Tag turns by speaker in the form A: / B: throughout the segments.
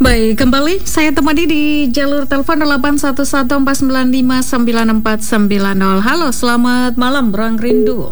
A: Baik, kembali saya temani di jalur telepon 81149599490. Halo, selamat malam, Ruang Rindu.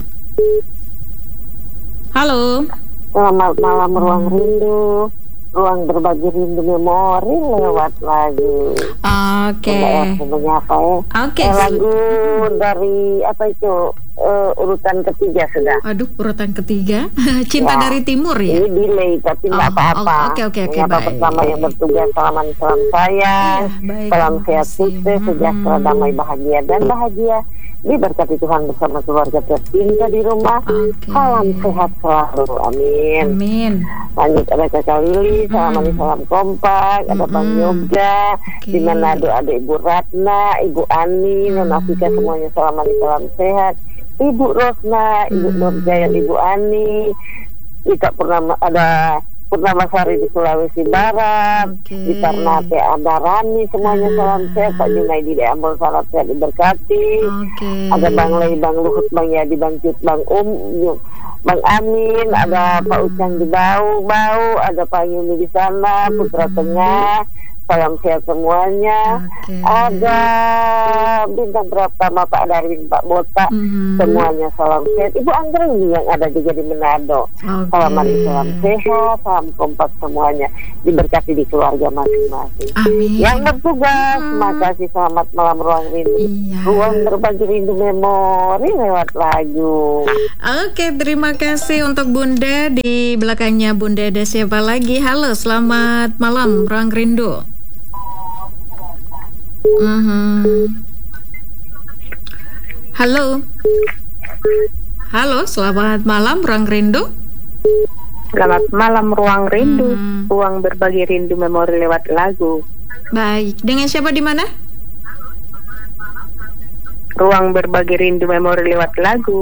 A: Halo.
B: Selamat malam, Ruang Rindu. Ruang berbagi rindu memori lewat lagu.
A: Oke.
B: Menyapa ya.
A: Oke.
B: Lagu dari apa itu? Urutan ketiga sudah.
A: Aduh, urutan ketiga. Cinta
B: Ya.
A: dari Timur ya.
B: Ini delay tapi nggak apa-apa.
A: Oke,
B: Menyapa
A: baik.
B: bersama yang bertugas, salam sayang,
A: Iya, baik,
B: salam
A: terima
B: sehat,
A: kasih.
B: sukses, sejahtera, damai, bahagia dan bahagia. Diberkati Tuhan bersama keluarga tercinta di rumah.
A: Oke.
B: Salam sehat selalu. Amin.
A: Amin.
B: Lanjut ada Kakak Lili, salam kompak, ada Bang Yoga,
A: Oke.
B: di Manado ada Ibu Ratna, Ibu Ani, Nona Fika, semuanya salam sehat. Ibu Rosna, Ibu Nurjaya, Ibu Ani, kita ada Purnamasari di Sulawesi Barat,
A: Oke.
B: di Ternate ada Rani, semuanya salam sehat. Pak Junaidi di Ambon, salam sehat diberkati.
A: Oke.
B: Ada Bang Lei, Bang Luhut, Bang Yadi, Bang Cut, Bang Bang Amin, ada Pak Ucang di Bau, ada Pak Yuni di sana, Putra Tengah, salam sehat semuanya.
A: Oke.
B: Ada bintang pertama Pak Darwin, Pak Botak, semuanya salam sehat. Ibu Anggreni yang ada juga di Manado,
A: Oke.
B: salam sehat, salam kompak semuanya, diberkati di keluarga masing-masing.
A: Amin.
B: Yang bertugas, terima kasih, selamat malam Ruang Rindu.
A: Iya.
B: Ruang berbagi rindu memori lewat lagu.
A: Oke, terima kasih untuk Bunda. Di belakangnya Bunda ada siapa lagi? Halo, selamat malam, Ruang Rindu. Halo. Halo, selamat malam, Ruang Rindu.
C: Selamat malam Ruang Rindu, ruang berbagi rindu memori lewat lagu.
A: Baik, dengan siapa di mana?
C: Ruang berbagi rindu memori lewat lagu.